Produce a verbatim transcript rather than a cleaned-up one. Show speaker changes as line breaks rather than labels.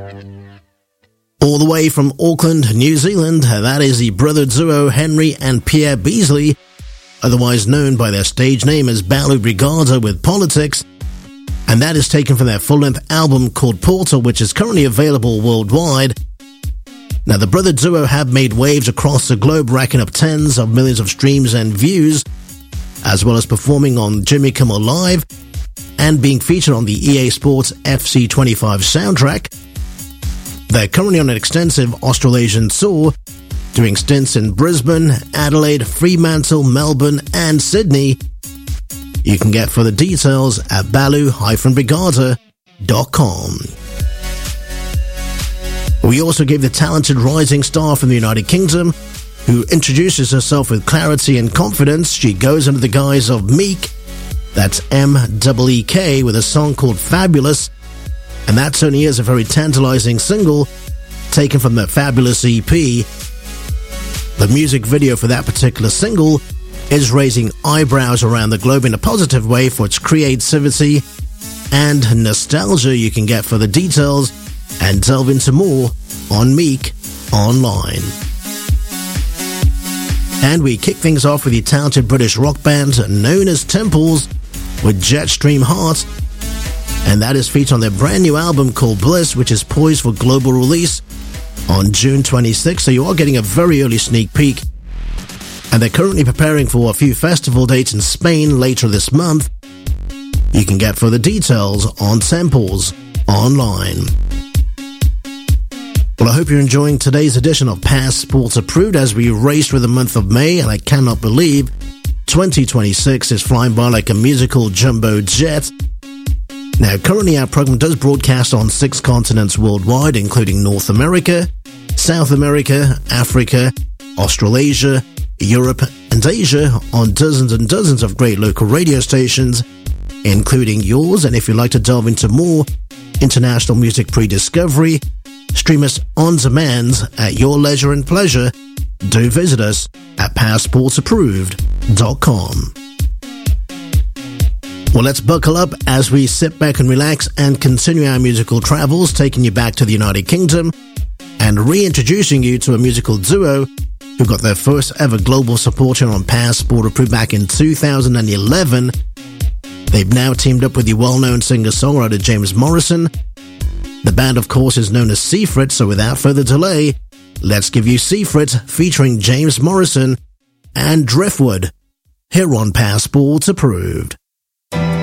All the way from Auckland, New Zealand, that is the brother duo Henry and Pierre Beasley, otherwise known by their stage name as Balu Brigada with Politics, and that is taken from their full-length album called Porter, which is currently available worldwide. Now, the brother duo have made waves across the globe, racking up tens of millions of streams and views, as well as performing on Jimmy Kimmel Live and being featured on the E A Sports F C twenty-five soundtrack. They're currently on an extensive Australasian tour, doing stints in Brisbane, Adelaide, Fremantle, Melbourne, and Sydney. You can get further details at balu dash brigada dot com. We also gave the talented rising star from the United Kingdom, who introduces herself with clarity and confidence. She goes under the guise of Meek, that's M E E K, with a song called Fabulous. And that certainly is a very tantalizing single taken from the Fabulous E P. The music video for that particular single is raising eyebrows around the globe in a positive way for its creativity and nostalgia. You can get further details and delve into more on Meek online. And we kick things off with the talented British rock band known as Temples with Jetstream Heart. And that is featured on their brand new album called Bliss, which is poised for global release on June twenty-sixth. So you are getting a very early sneak peek. And they're currently preparing for a few festival dates in Spain later this month. You can get further details on Temples online. Well, I hope you're enjoying today's edition of Past Sports Approved as we race through the month of May, and I cannot believe twenty twenty-six is flying by like a musical jumbo jet. Now, currently our program does broadcast on six continents worldwide, including North America, South America, Africa, Australasia, Europe, and Asia on dozens and dozens of great local radio stations, including yours. And if you'd like to delve into more international music pre-discovery, stream us on demand at your leisure and pleasure, do visit us at passports approved dot com. Well, let's buckle up as we sit back and relax and continue our musical travels, taking you back to the United Kingdom and reintroducing you to a musical duo who got their first ever global support here on Passport Approved back in two thousand eleven. They've now teamed up with the well-known singer-songwriter James Morrison. The band, of course, is known as Seafret, so without further delay, let's give you Seafret featuring James Morrison and Driftwood here on Passport Approved.